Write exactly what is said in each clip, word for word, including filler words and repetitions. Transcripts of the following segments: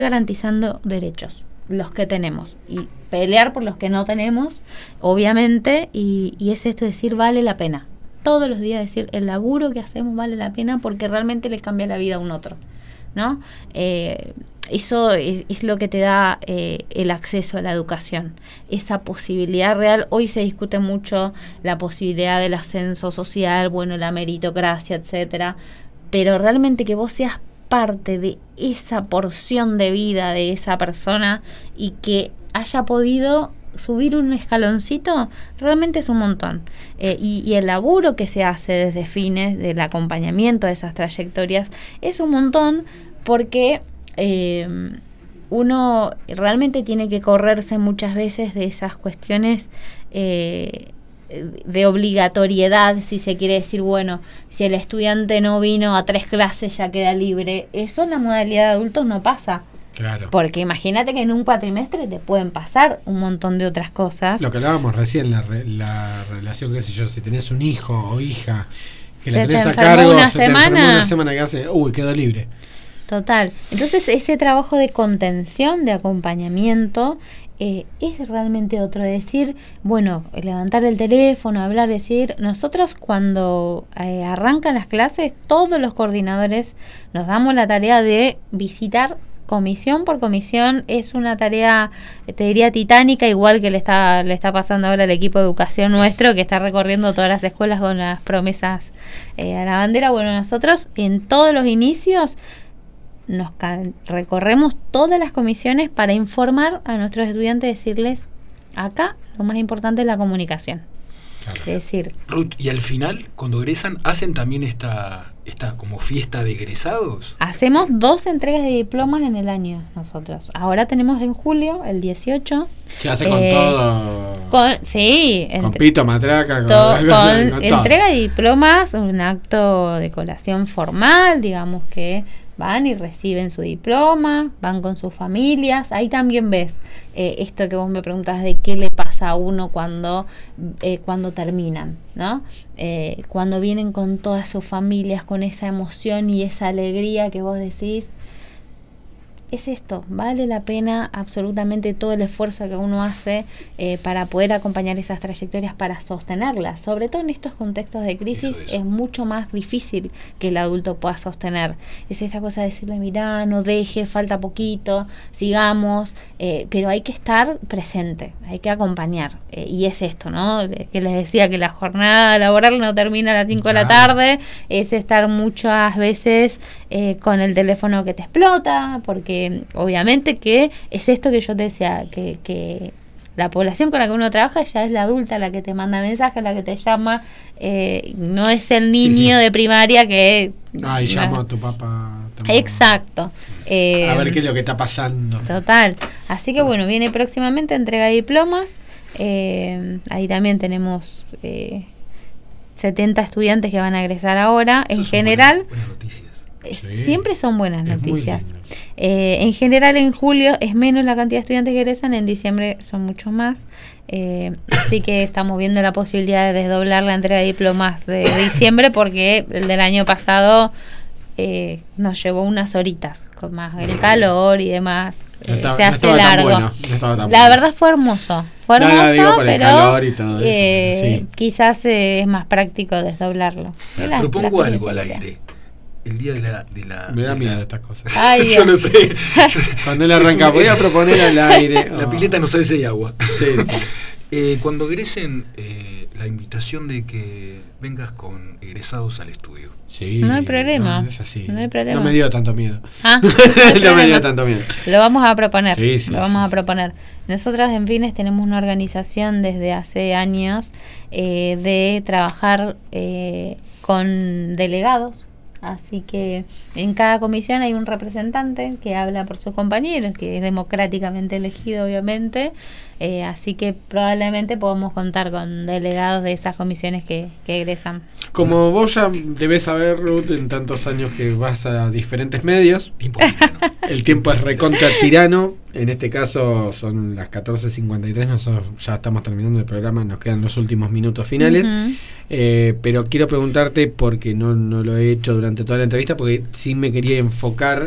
garantizando derechos, los que tenemos, y pelear por los que no tenemos, obviamente, y, y es esto de decir, vale la pena. Todos los días decir, el laburo que hacemos vale la pena porque realmente le cambia la vida a un otro, ¿no? Eh, eso es, es lo que te da eh, el acceso a la educación, esa posibilidad real. Hoy se discute mucho la posibilidad del ascenso social, bueno, la meritocracia, etcétera, pero realmente que vos seas parte de esa porción de vida de esa persona y que haya podido subir un escaloncito, realmente es un montón. Eh, y, y el laburo que se hace desde fines del acompañamiento de esas trayectorias es un montón, porque eh, uno realmente tiene que correrse muchas veces de esas cuestiones eh, de obligatoriedad, si se quiere decir, bueno, si el estudiante no vino a tres clases ya queda libre. Eso en la modalidad de adultos no pasa. Claro. Porque imagínate que en un cuatrimestre te pueden pasar un montón de otras cosas. Lo que hablábamos recién, la, re, la relación, qué sé yo, si tenés un hijo o hija que se la tenés te a cargo, una se semana, te enfermó una semana que hace, uy, quedó libre. Total. Entonces ese trabajo de contención, de acompañamiento, eh, es realmente otro. Decir, bueno, levantar el teléfono, hablar, decir, nosotros cuando eh, arrancan las clases, todos los coordinadores nos damos la tarea de visitar comisión por comisión. Es una tarea, te diría, titánica, igual que le está le está pasando ahora al equipo de educación nuestro, que está recorriendo todas las escuelas con las promesas eh, a la bandera. Bueno, nosotros en todos los inicios nos ca- recorremos todas las comisiones para informar a nuestros estudiantes, decirles, acá lo más importante es la comunicación. Claro. Es decir, Ruth, y al final, cuando egresan, ¿hacen también esta, esta como fiesta de egresados? Hacemos dos entregas de diplomas en el año nosotros. Ahora tenemos en julio, el dieciocho. Se hace con eh, todo. Con, sí. Con entre, pito, matraca. Con, to, con, con entrega todo. de diplomas, un acto de colación formal, digamos que van y reciben su diploma, van con sus familias. Ahí también ves eh, esto que vos me preguntas de qué le pasa a uno cuando, eh, cuando terminan, ¿no? Eh, cuando vienen con todas sus familias, con esa emoción y esa alegría que vos decís, es esto, vale la pena absolutamente todo el esfuerzo que uno hace eh, para poder acompañar esas trayectorias, para sostenerlas. Sobre todo en estos contextos de crisis es. es mucho más difícil que el adulto pueda sostener. Es esta cosa de decirle, mirá, no deje, falta poquito, sigamos, eh, pero hay que estar presente, hay que acompañar. Eh, y es esto, ¿no? Que les decía que la jornada laboral no termina a las cinco claro. de la tarde, es estar muchas veces eh, con el teléfono que te explota, porque obviamente que es esto que yo te decía, que, que la población con la que uno trabaja ya es la adulta la que te manda mensajes, la que te llama, eh, no es el niño sí, sí. de primaria que... Ay, ah, llamo a tu papá. Exacto. Eh, a ver qué es lo que está pasando. Total. Así que bueno, viene próximamente entrega de diplomas. Eh, ahí también tenemos eh, setenta estudiantes que van a egresar ahora. Eso en general... Buenas, buenas noticias. Sí. Siempre son buenas noticias. Eh, en general en julio es menos la cantidad de estudiantes que egresan, en diciembre son muchos más. Eh, así que estamos viendo la posibilidad de desdoblar la entrega de diplomas de, de diciembre, porque el del año pasado eh, nos llevó unas horitas, con más el calor y demás. Eh, estaba, se hace largo. Bueno, no la bueno. verdad fue hermoso. Fue hermoso, no, no, digo por pero el calor y todo eh, eso, sí. quizás eh, es más práctico desdoblarlo. La, propongo algo al aire. El día de la... De la Me da de miedo la... estas cosas. Ay, yo no sé. Cuando él arranca, voy a proponer al aire. La oh. pileta no sabe si hay agua. Sí, sí. Eh, cuando egresen, eh, la invitación de que vengas con egresados al estudio. Sí. No hay problema. No, es así. No hay problema. No me dio tanto miedo. Ah, no, no me dio tanto miedo. Lo vamos a proponer. Sí, sí, lo vamos sí, a proponer. Nosotros en Fines tenemos una organización desde hace años eh, de trabajar eh, con delegados. Así que en cada comisión hay un representante que habla por sus compañeros, que es democráticamente elegido, obviamente. Eh, así que probablemente podamos contar con delegados de esas comisiones que, que egresan. Como vos ya debes saber, Ruth, en tantos años que vas a diferentes medios, tiempo tirano. El tiempo es recontra tirano. En este caso son las catorce cincuenta y tres, nosotros ya estamos terminando el programa, nos quedan los últimos minutos finales. Uh-huh. eh, pero quiero preguntarte, porque no, no lo he hecho durante toda la entrevista, porque sí me quería enfocar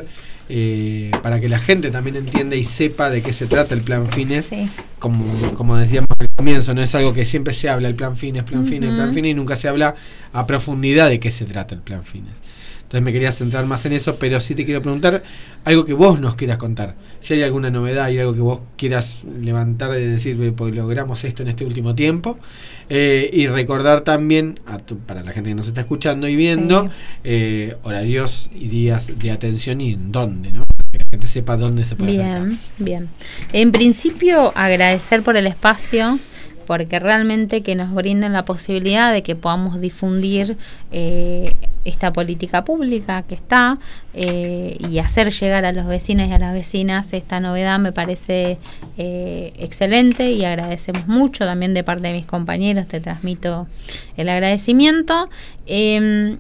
eh, para que la gente también entienda y sepa de qué se trata el plan Fines. Sí. Como, como decíamos al comienzo, no es algo que siempre se habla, el plan Fines, plan uh-huh. Fines, plan Fines, y nunca se habla a profundidad de qué se trata el plan Fines. Entonces me quería centrar más en eso, pero sí te quiero preguntar algo que vos nos quieras contar. Si hay alguna novedad y algo que vos quieras levantar y decir, pues logramos esto en este último tiempo. Eh, y recordar también, a tu, para la gente que nos está escuchando y viendo, sí. eh, horarios y días de atención y en dónde, ¿no? Para que la gente sepa dónde se puede bien, acercar. Bien, bien. En principio, agradecer por el espacio, porque realmente que nos brinden la posibilidad de que podamos difundir eh, esta política pública que está eh, y hacer llegar a los vecinos y a las vecinas esta novedad me parece eh, excelente, y agradecemos mucho también de parte de mis compañeros, te transmito el agradecimiento. Eh,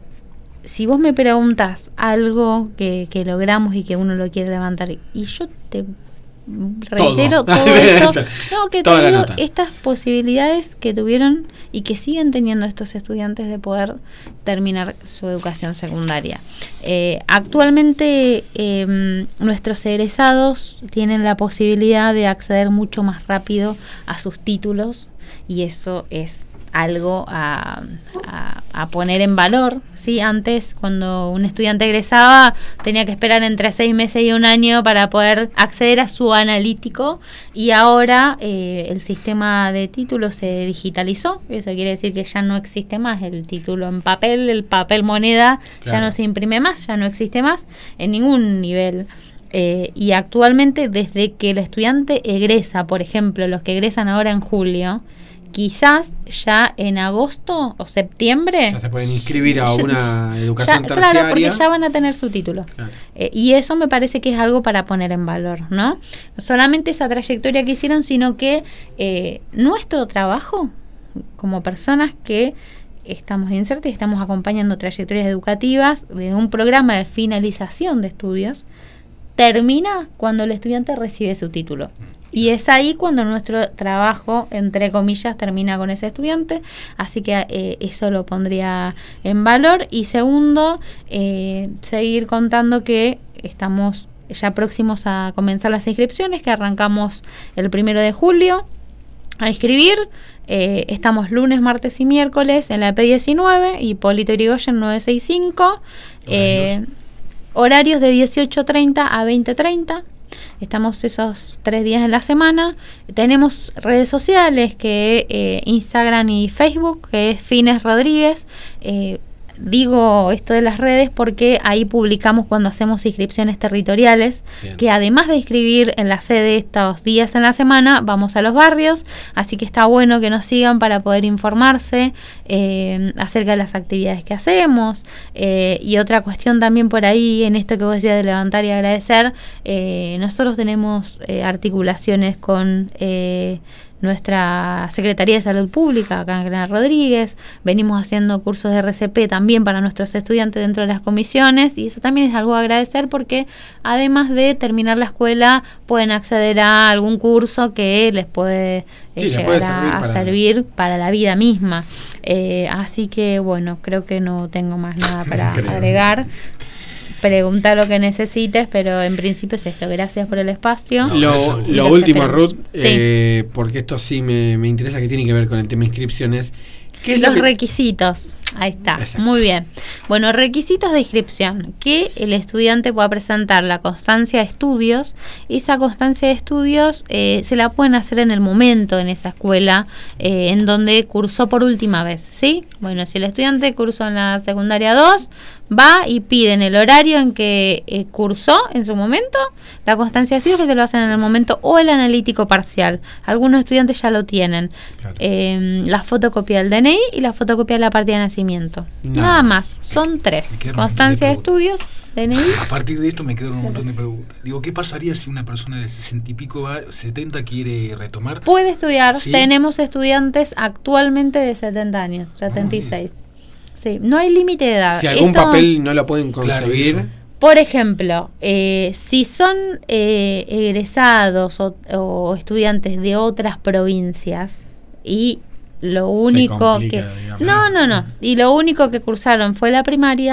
si vos me preguntas algo que, que logramos y que uno lo quiere levantar, y yo te reitero todo, todo esto, no, que te digo, estas posibilidades que tuvieron y que siguen teniendo estos estudiantes de poder terminar su educación secundaria. Eh, actualmente eh, nuestros egresados tienen la posibilidad de acceder mucho más rápido a sus títulos, y eso es algo a, a, a poner en valor, ¿sí? Antes, cuando un estudiante egresaba, tenía que esperar entre seis meses y un año para poder acceder a su analítico, y ahora eh, el sistema de títulos se digitalizó. Eso quiere decir que ya no existe más el título en papel, el papel moneda, claro. Ya no se imprime más, ya no existe más en ningún nivel. Eh, y actualmente, desde que el estudiante egresa, por ejemplo, los que egresan ahora en julio, quizás ya en agosto o septiembre ya se pueden inscribir a ya, una educación ya, terciaria. Claro, porque ya van a tener su título. Claro. Eh, y eso me parece que es algo para poner en valor, ¿no? No solamente esa trayectoria que hicieron, sino que eh, nuestro trabajo como personas que estamos insertos y estamos acompañando trayectorias educativas de un programa de finalización de estudios, termina cuando el estudiante recibe su título. Y es ahí cuando nuestro trabajo, entre comillas, termina con ese estudiante. Así que eh, eso lo pondría en valor. Y segundo, eh, seguir contando que estamos ya próximos a comenzar las inscripciones, que arrancamos el primero de julio a inscribir. Eh, estamos lunes, martes y miércoles en la E P diecinueve, Hipólito Yrigoyen novecientos sesenta y cinco. Eh, horarios de dieciocho treinta a veinte treinta. Estamos esos tres días en la semana. Tenemos redes sociales, que eh, Instagram y Facebook, que es Fines Rodríguez. Eh, digo esto de las redes porque ahí publicamos cuando hacemos inscripciones territoriales. Bien. Que además de inscribir en la sede estos días en la semana, vamos a los barrios, así que está bueno que nos sigan para poder informarse eh, acerca de las actividades que hacemos. Eh, y otra cuestión también por ahí, en esto que vos decías de levantar y agradecer, eh, nosotros tenemos eh, articulaciones con eh, nuestra Secretaría de Salud Pública, acá en General Rodríguez. Venimos haciendo cursos de R C P también para nuestros estudiantes dentro de las comisiones, y eso también es algo a agradecer, porque además de terminar la escuela pueden acceder a algún curso que les puede, eh, sí, llegar puede servir a, a para... servir para la vida misma. Eh, así que bueno, creo que no tengo más nada para agregar. Pregunta lo que necesites, pero en principio es esto. Gracias por el espacio. No, lo lo último, Ruth, eh, sí. porque esto sí me, me interesa, que tiene que ver con el tema de inscripciones. ¿Qué es Los lo que... requisitos. Ahí está. Exacto. Muy bien. Bueno, requisitos de inscripción. Que el estudiante pueda presentar la constancia de estudios. Esa constancia de estudios eh, se la pueden hacer en el momento en esa escuela eh, en donde cursó por última vez, ¿sí? Bueno, si el estudiante cursó en la secundaria dos, va y piden el horario en que eh, cursó en su momento, la constancia de estudios, que se lo hacen en el momento, o el analítico parcial. Algunos estudiantes ya lo tienen. Claro. Eh, la fotocopia del D N I y la fotocopia de la partida de nacimiento. No. Nada más. Son tres. Constancia de, de estudios, D N I. A partir de esto me quedan un montón de preguntas. Digo, ¿qué pasaría si una persona de sesenta y pico, setenta quiere retomar? Puede estudiar. ¿Sí? Tenemos estudiantes actualmente de setenta años, setenta y seis. Oh, sí, no hay límite de edad. Si algún Esto, papel no lo pueden conseguir. Claro, por ejemplo, eh, si son eh, egresados o, o estudiantes de otras provincias y lo único que... Digamos. No, no, no. Y lo único que cursaron fue la primaria,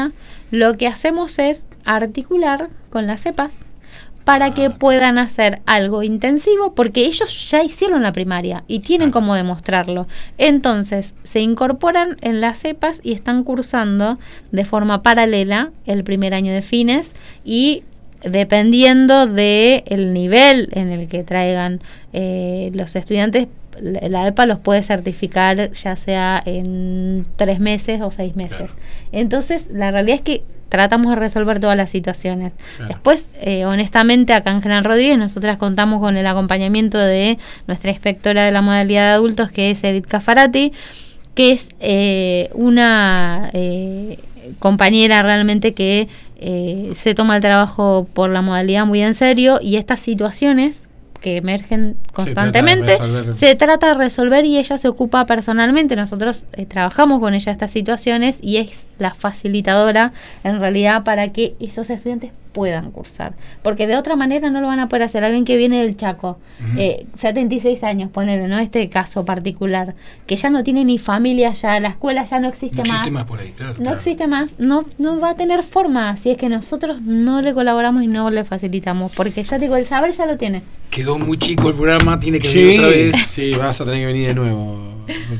lo que hacemos es articular con las cepas para que puedan hacer algo intensivo, porque ellos ya hicieron la primaria y tienen cómo demostrarlo. Entonces, se incorporan en las cepas y están cursando de forma paralela el primer año de fines, y dependiendo del nivel en el que traigan eh, los estudiantes, la E P A los puede certificar ya sea en tres meses o seis meses. Claro. Entonces, la realidad es que tratamos de resolver todas las situaciones. Claro. Después, eh, honestamente, acá en General Rodríguez nosotras contamos con el acompañamiento de nuestra inspectora de la modalidad de adultos, que es Edith Cafarati, que es eh, una eh, compañera realmente que eh, se toma el trabajo por la modalidad muy en serio, y estas situaciones que emergen constantemente, se trata de, se trata de resolver, y ella se ocupa personalmente. Nosotros eh, trabajamos con ella estas situaciones, y es la facilitadora en realidad para que esos estudiantes puedan cursar, porque de otra manera no lo van a poder hacer. Alguien que viene del Chaco, uh-huh. eh, setenta y seis años, ponele, ¿no? Este caso particular, que ya no tiene ni familia, ya la escuela ya no existe, no existe más, más por ahí, claro, no claro. existe más, no, no va a tener forma si es que nosotros no le colaboramos y no le facilitamos, porque ya digo, el saber ya lo tiene. Quedó muy chico el programa, tiene que sí, venir otra vez. Sí, vas a tener que venir de nuevo.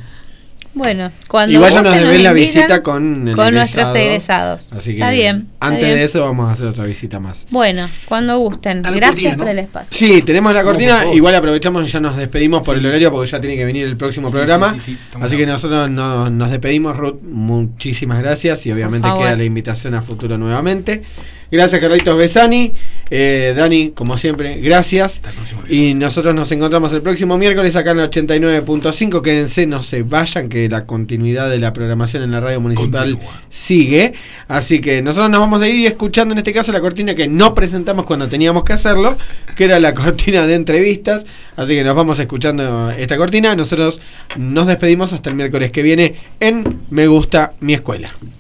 Bueno, cuando y váyanos de ver la invitan, visita con el con egresado, nuestros egresados. Así que está bien. Antes está bien. de eso vamos a hacer otra visita más. Bueno, cuando gusten. Gracias cortina, por ¿no? el espacio. Sí, tenemos la cortina. No, igual aprovechamos y ya nos despedimos por sí. el horario, porque ya tiene que venir el próximo sí, programa. Sí, sí, sí, así que nosotros no, nos despedimos, Ruth. Muchísimas gracias, y obviamente queda la invitación a futuro nuevamente. Gracias, Carlitos Besani. Eh, Dani, como siempre, gracias. Y nosotros nos encontramos el próximo miércoles acá en el ochenta y nueve punto cinco. Quédense, no se vayan, que la continuidad de la programación en la radio municipal Continúa. sigue. Así que nosotros nos vamos a ir escuchando, en este caso, la cortina que no presentamos cuando teníamos que hacerlo, que era la cortina de entrevistas. Así que nos vamos escuchando esta cortina. Nosotros nos despedimos hasta el miércoles que viene en Me Gusta Mi Escuela.